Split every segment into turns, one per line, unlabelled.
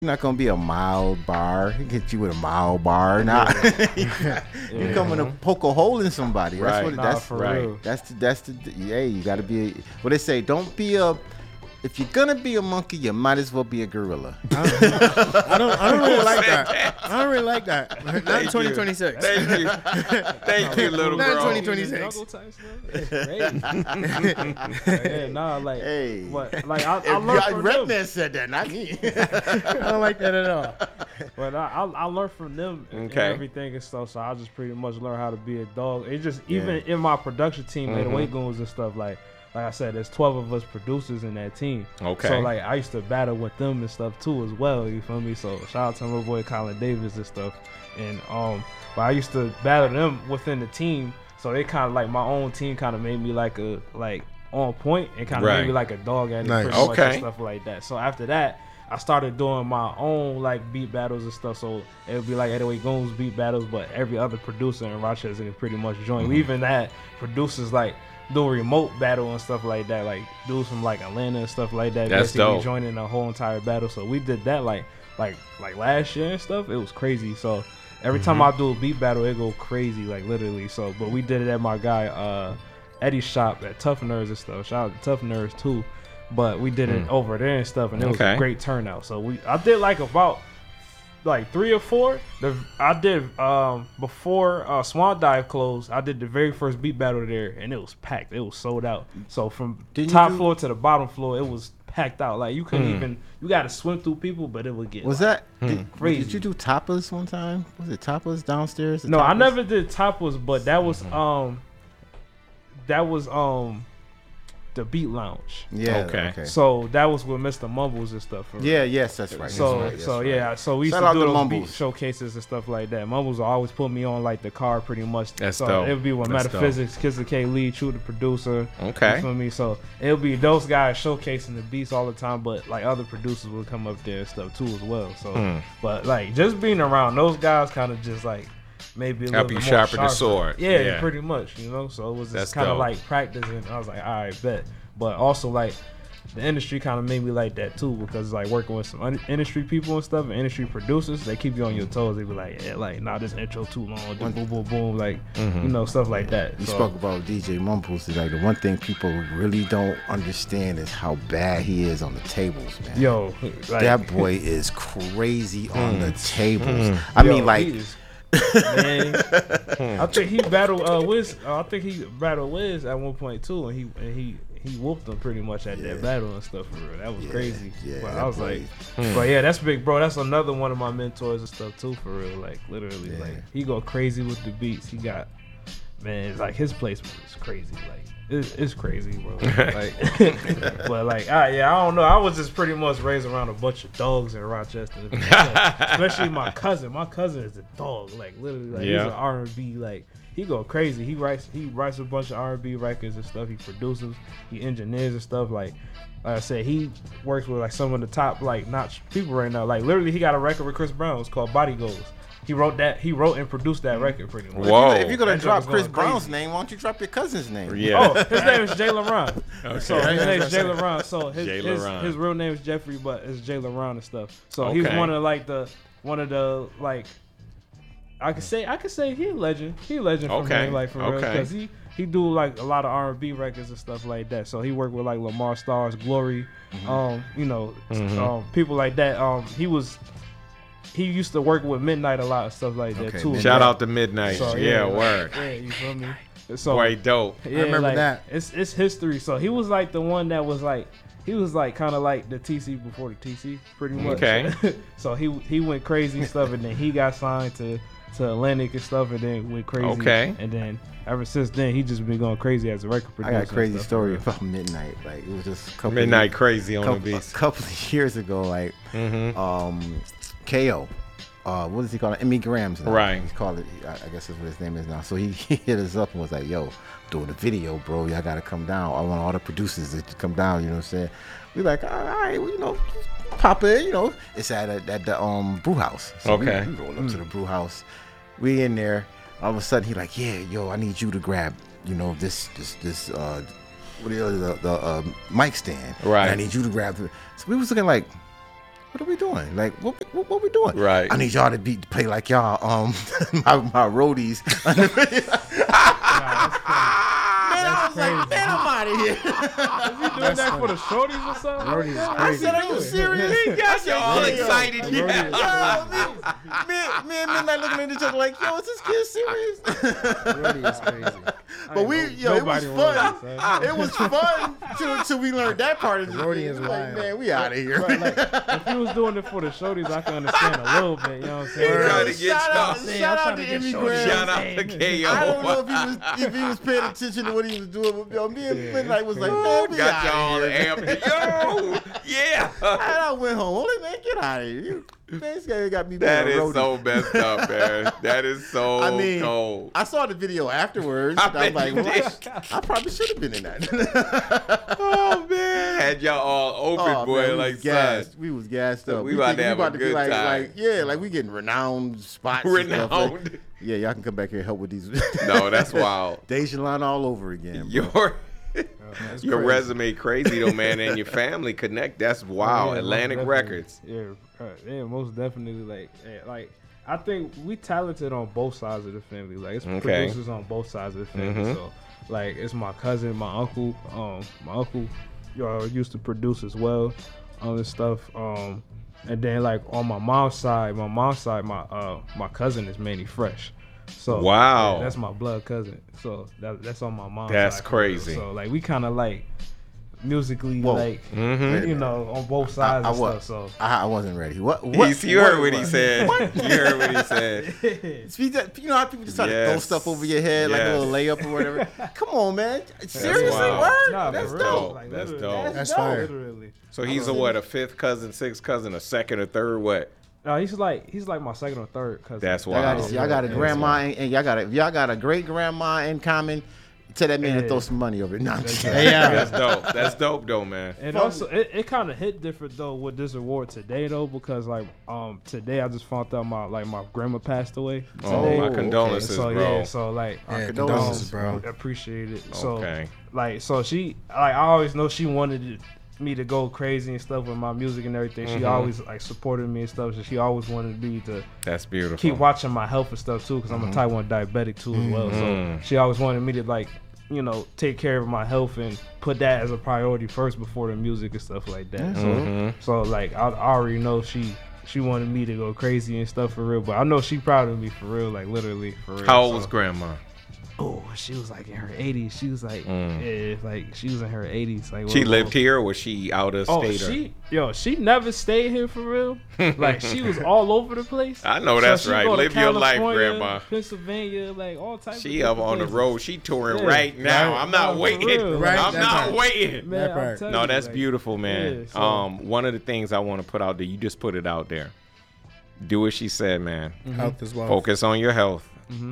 You're not gonna be a mild bar. He get you with a mild bar. Nah, you coming to poke a hole in somebody. That's what. That's
for real.
That's the. Hey, you gotta be. What they say? Don't be a. If you're gonna be a monkey, you might as well be a gorilla.
I don't really like that. I don't really like that. Not 2026.
Thank you, little bro.
Not 2026.
Hey,
what? Like I learned from them.
Redman said that, not me.
I don't like that at all.
But I learned from them and everything and stuff. So I just pretty much learned how to be a dog. It just even in my production team, like the weight goons and stuff, like I said, there's 12 of us producers in that team.
Okay.
So like I used to battle with them and stuff too as well. You feel me? So shout out to my boy Colin Davis and stuff. And but I used to battle them within the team. So they kind of like my own team kind of made me like on point and kind of made me like a dog at it pretty much and stuff like that. So after that, I started doing my own like beat battles and stuff. So it would be like 808 Goons beat battles, but every other producer in Rochester can pretty much join. We even had producers like do a remote battle and stuff like that, like dudes from like Atlanta and stuff like that.
That's dope.
Joining the whole entire battle. So we did that like last year and stuff. It was crazy. So every time I do a beat battle, it go crazy, like literally. So, but we did it at my guy Eddie's shop at Tough Nerds and stuff. Shout out to Tough Nerds too. But we did it over there and stuff, and it was a great turnout. So I did like about 3 or 4. I did before Swan Dive closed. I did the very first beat battle there, and it was packed. It was sold out. So from top floor to the bottom floor, it was packed out. Like you couldn't even. You got to swim through people, but it would get.
Was
like,
that
crazy?
Did you do Tapas one time? Was it Tapas downstairs?
No, I never did Tapas, but that was the Beat Lounge.
Yeah.
Okay.
So that was with Mr. Mumbles and stuff.
Yes, that's right.
So we used to do those beat
Mumbles
showcases and stuff like that. Mumbles will always put me on like the card pretty much.
That's
so
dope.
It would be with Metaphysics, Kids of K Lee, True the producer.
Okay.
You feel me? So it would be those guys showcasing the beats all the time, but like other producers would come up there and stuff too as well. So but like just being around those guys kind of just like maybe a little bit more
sharpen the sword.
Yeah, pretty much, you know. So it was just kind of like practice, and I was like, all right, bet. But also like the industry kind of made me like that too, because like working with some industry people and stuff, and industry producers, they keep you on your toes. They be like, yeah, like nah, this intro too long, just boom, boom, boom, like you know, stuff like that.
You spoke about DJ Mumbles. Is like the one thing people really don't understand is how bad he is on the tables, man.
Yo, like,
that boy is crazy on the tables. I mean, like.
Man, I think he battled Wiz. I think he battled Wiz at one point too, and he whooped him pretty much at that battle and stuff. For real, that was crazy. Yeah, but I was like, but yeah, that's big, bro. That's another one of my mentors and stuff too. For real, like literally, like he go crazy with the beats. He got, man, it's like his placement is crazy. Like it's crazy, bro. Like, but like, I don't know. I was just pretty much raised around a bunch of dogs in Rochester, especially my cousin. My cousin is a dog. Like literally, like he's an R&B. Like he go crazy. He writes a bunch of R&B records and stuff. He produces, he engineers and stuff. Like I said, he works with like some of the top like notch people right now. Like literally, he got a record with Chris Brown. It's called Body Goals. He wrote and produced that record pretty much.
Whoa!
If you're gonna drop Chris Brown's name, why don't you drop your cousin's name?
Yeah.
Oh, his name is Jay LaRon. Okay. So his name is Jay LaRon. So his real name is Jeffrey, but it's Jay LaRon and stuff. So he's one of the I could say he a legend. He a legend for me, like for real, because he do like a lot of R&B records and stuff like that. So he worked with like Lamar Stars, Glory, people like that. He used to work with Midnight a lot of stuff like that too.
Shout out to Midnight. So, word.
Yeah, you feel me? So
boy, dope.
Yeah,
I remember that.
It's history. So he was like the one that was like, he was like kind of like the TC before the TC, pretty much.
Okay.
So he went crazy and stuff, and then he got signed to Atlantic and stuff, and then went crazy.
Okay.
And then ever since then, he just been going crazy as a record producer.
I got a crazy story about Midnight. Like it was just a couple
Midnight crazy on the beats.
A couple of years ago, like KO. What does he call it? Emmy Grams now.
Right.
He's called it. I guess that's what his name is now. So he hit us up and was like, "Yo, doing a video, bro. Y'all gotta come down. I want all the producers to come down." You know what I'm saying? We like, all right, well, you know, pop in. You know, it's at the brew house. So we roll up to the brew house. We in there. All of a sudden, he like, "Yeah, yo, I need you to grab, you know, this what is the mic stand.
Right.
And I need you to grab it." So we was looking like, what are we doing? Like, what we doing?
Right.
I need y'all to play like y'all, my roadies. Man, I was like, man, I'm out of here.
Is he doing that for the shorties or something?
Roadies is
I
crazy.
said, are you serious?
He got you all
Yeah.
excited. Yeah.
Me and Midnight looking at each other like, yo, is this kid serious?
Roadie is crazy.
But it was fun. It was fun till we learned that part of the
Roadie is
like,
wild.
man, we out of here.
Right, like, if he was doing it for the shorties, I can understand a little bit. You know what I'm saying?
Trying to get
Shout out
y'all.
shout out to Immigrant.
Shout out to KO.
I don't know if he was paying attention to what he was doing. But, yo, me and Midnight was like, man, we
Got
out
y'all
of here.
amped. Yo, yeah.
And I went home. Holy man, get out of here. Man, this guy got me
That
being a
is
roadie.
so messed up, man. That is so
I mean,
cold.
I saw the video afterwards.
I
And I was
bet
like,
you
well,
did.
I probably should have been in that.
Oh man, had y'all all open,
Oh,
boy,
man, we
like
was gassed. We was gassed up.
We about to have a
be
good time.
like we getting renowned spots. and stuff.
Renowned.
Like, yeah, y'all can come back here and help with these.
No, that's wild.
Dejalon all over again. Bro.
Your your
crazy.
resume crazy though, man, and your family connect. That's wow.
Yeah,
Atlantic
most
Records.
definitely. Yeah, most definitely. Like I think we talented on both sides of the family. Like it's
Okay.
producers on both sides of the family.
Mhm.
So like it's my cousin, my uncle. My uncle used to produce as well, and stuff. And then like on my mom's side, my cousin is Manny Fresh. So
Wow.
yeah, that's my blood cousin. So that's on my mom's
That's
side. For real.
crazy.
So like we kind of like musically
Whoa.
like
Mhm.
you know on both sides and
was-
stuff. So
I wasn't ready. What?
You heard what he said. You heard what he said.
You know how people just try to throw
Yes.
stuff over your head like a
Yes.
little layup or whatever. Come on, man. Seriously,
wild.
word?
Nah,
That's
for
dope.
real. Like,
That's
literally.
dope.
That's fire.
Literally.
So he's a what? A fifth cousin, sixth cousin, a second or third? What?
He's like my second or third cousin.
That's
Y'all got,
wild.
y'all got a grandma and y'all got a great grandma in common. Tell that man to
Yeah.
throw some money over it. No, I'm just kidding.
That's dope. That's dope though, man.
And also, it kind of hit different though with this award today though, because like today I just found out my grandma passed away.
Oh,
today.
my
okay.
condolences,
So
bro.
yeah, so like
Yeah,
condolences,
condolences, bro.
appreciate it. So
Okay.
like so she like I always know she wanted me to go crazy and stuff with my music and everything. She always like supported me and stuff. So she always wanted me to
That's beautiful.
keep watching my health and stuff too, because I'm a type 1 diabetic too as well. So she always wanted me to like, you know, take care of my health and put that as a priority first before the music and stuff like that. So like I already know she wanted me to go crazy and stuff for real, but I know she proud of me for real, like literally for real.
How old
So-
was grandma?
Oh, she was like in her 80s. She was like, yeah, like she was in her 80s. Like
She
well,
lived here or was she out of
Oh,
state?
she never stayed here for real. Like she was all over the place.
I know that's
she
right.
go to
Live your life,
California,
Grandma.
Pennsylvania, like all types.
She
of
up on the
places.
road. She touring
Yeah.
right now.
Right.
I'm not
For
waiting.
real.
Right,
I'm
that
not
part.
waiting.
Man,
That
I'm
part.
telling
No,
you,
that's
like,
beautiful, man.
yeah, so-
One of the things I want to put out there, you just put it out there. Do what she said, man.
Health as well.
Focus on your health.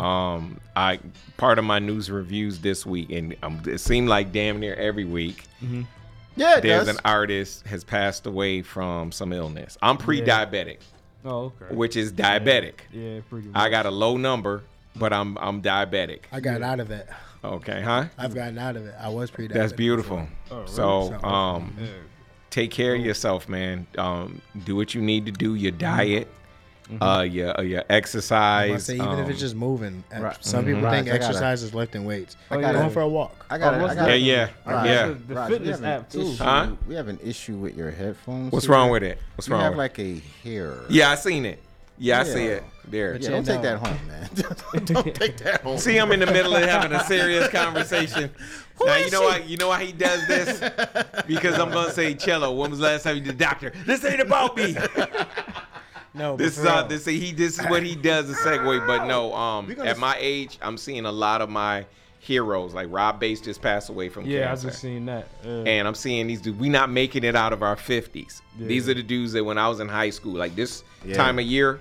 I part of my news reviews this week, and it seemed like damn near every week
Yeah, it
there's
does.
an artist has passed away from some illness. I'm pre-diabetic,
Oh, okay.
which is diabetic.
Yeah, pretty much.
I got a low number, but I'm diabetic.
I got out of it.
Okay, huh?
I've gotten out of it. I was pre-diabetic.
That's beautiful.
Oh, really?
So, take care of yourself, man. Do what you need to do. Your diet, your exercise.
I say even if it's just moving.
right.
Some people
Right,
think
I gotta-
exercise is lifting weights.
I gotta-
Going for a walk.
I got
what's
it.
that?
yeah.
The
Raj,
fitness
we have an
app too.
issue-
Huh?
We have an issue with your headphones.
What's
here.
wrong with it? What's
You
wrong?
have
with
like a hair.
Yeah, I seen it. Yeah, I see
Yeah.
it. There.
Yeah, don't take that home, man. Don't take that home.
See, I'm in the middle of having a serious conversation. Now you know why? You know why he does this? Because I'm gonna say, Cello. When was the last time you did doctor? This ain't about me.
No, but
This
for
is
real.
this is what he does. The segue, but no.
gonna
At my age, I'm seeing a lot of my heroes. Like Rob Bass just passed away from
Yeah, I
cancer.
just seen that.
And I'm seeing these dudes. We not making it out of our 50s.
Yeah.
These are the dudes that when I was in high school, like this
Yeah.
time of year,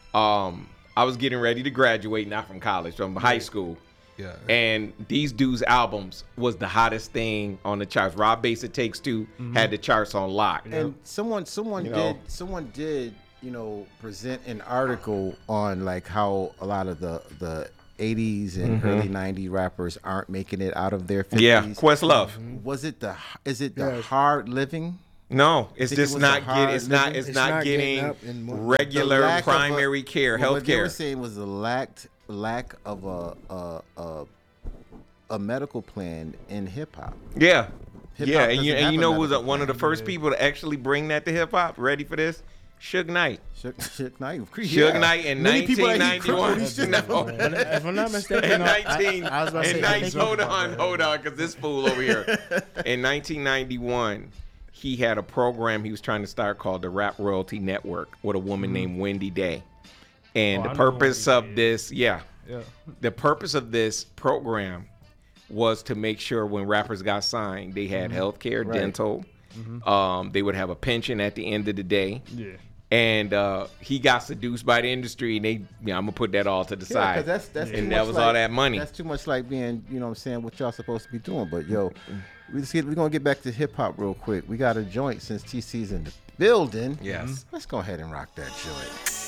I was getting ready to graduate, not from college, from high school.
Yeah.
And these dudes' albums was the hottest thing on the charts. Rob Bass It Takes Two had the charts on lock.
And someone
You know?
did, present an article on like how a lot of the 80s and early 90s rappers aren't making it out of their 50s.
Yeah, Questlove.
Is it the
Yes.
hard living?
No, it's
Think
just
it was
not
a hard
it's not
living?
it's
It's
not
not getting
getting
up in one-
regular
The lack of
primary care,
Well,
health
what they were
care.
saying was the lack of a medical plan in hip hop.
Yeah.
Hip-hop
Yeah, and
doesn't
you
have a
know who was
medical
one of the
plan.
first people to actually bring that to hip hop? Ready for this? Suge Knight.
Suge Knight.
Suge Knight in
Many people that he
1991.
crippled, he should
No.
have-
If I'm not
In
mistaken,
19,
I was about to
in
say, I think
19 hold on, because this fool over here. In 1991, he had a program he was trying to start called the Rap Royalty Network with a woman named Wendy Day. And
Oh,
the
I know
purpose
Wendy
of
Day.
this, the purpose of this program was to make sure when rappers got signed, they had health care, dental. They would have a pension at the end of the day.
Yeah.
And he got seduced by the industry, and I'm gonna put that all to the
Yeah,
side.
because that's too
and
much
that was
like,
all that money.
That's too much like being, you know what I'm saying, what y'all supposed to be doing. But yo, we're gonna get back to hip hop real quick. We got a joint since TC's in the building.
Yes.
Let's go ahead and rock that joint.